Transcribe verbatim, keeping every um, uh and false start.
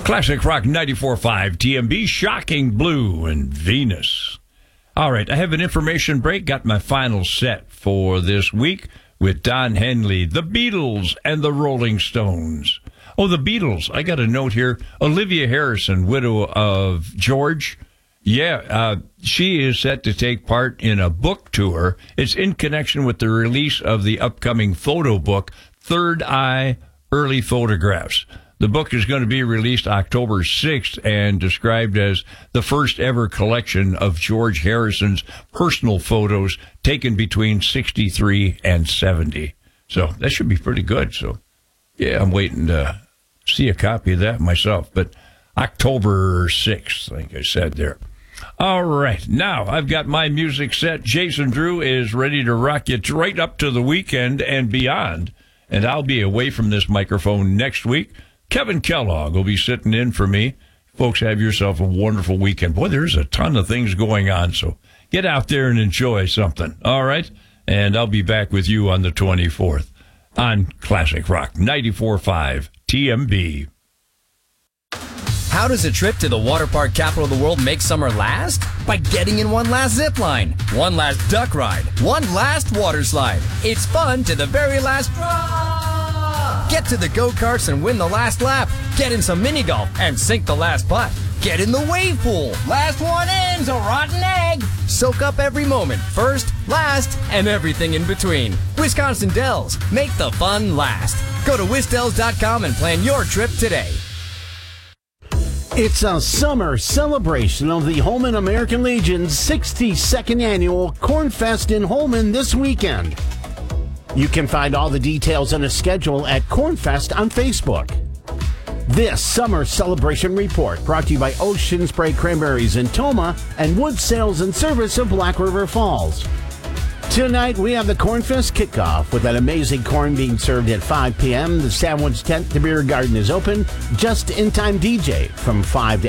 Classic Rock ninety-four point five, T M B, Shocking Blue, and Venus. All right, I have an information break. Got my final set for this week with Don Henley, the Beatles, and the Rolling Stones. Oh, the Beatles. I got a note here. Olivia Harrison, widow of George. Yeah, uh, she is set to take part in a book tour. It's in connection with the release of the upcoming photo book, Third Eye Early Photographs. The book is going to be released October sixth and described as the first ever collection of George Harrison's personal photos taken between sixty-three and seventy. So that should be pretty good. So, yeah, I'm waiting to see a copy of that myself. But October sixth, I think I said there. All right. Now I've got my music set. Jason Drew is ready to rock you right up to the weekend and beyond. And I'll be away from this microphone next week. Kevin Kellogg will be sitting in for me. Folks, have yourself a wonderful weekend. Boy, there's a ton of things going on, so get out there and enjoy something, all right? And I'll be back with you on the twenty-fourth on Classic Rock ninety-four point five T M B. How does a trip to the water park capital of the world make summer last? By getting in one last zip line, one last duck ride, one last water slide. It's fun to the very last drop. Get to the go-karts and win the last lap. Get in some mini golf and sink the last putt. Get in the wave pool. Last one in's a rotten egg. Soak up every moment, first, last, and everything in between. Wisconsin Dells. Make the fun last. Go to wisdells dot com and plan your trip today. It's a summer celebration of the Holman American Legion's sixty-second annual Corn Fest in Holman this weekend. You can find all the details and a schedule at Cornfest on Facebook. This summer celebration report brought to you by Ocean Spray Cranberries in Toma and Wood Sales and Service of Black River Falls. Tonight we have the Cornfest kickoff with an amazing corn being served at five p.m. The sandwich tent, the beer garden is open. Just in time D J from five to